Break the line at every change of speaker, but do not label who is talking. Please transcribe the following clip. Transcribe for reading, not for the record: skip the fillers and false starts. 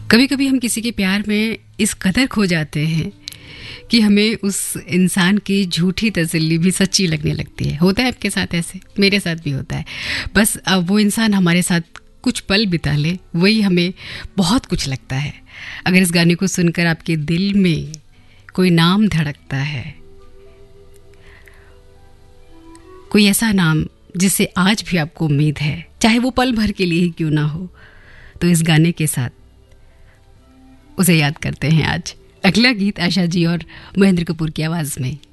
कभी कभी हम किसी के प्यार में इस कदर खो जाते हैं कि हमें उस इंसान की झूठी तसल्ली भी सच्ची लगने लगती है। होता है आपके साथ ऐसे? मेरे साथ भी होता है। बस अब वो इंसान हमारे साथ कुछ पल बिता ले, वही हमें बहुत कुछ लगता है। अगर इस गाने को सुनकर आपके दिल में कोई नाम धड़कता है, कोई ऐसा नाम जिससे आज भी आपको उम्मीद है, चाहे वो पल भर के लिए ही क्यों ना हो, तो इस गाने के साथ उसे याद करते हैं आज। अगला गीत आशा जी और महेंद्र कपूर की आवाज़ में।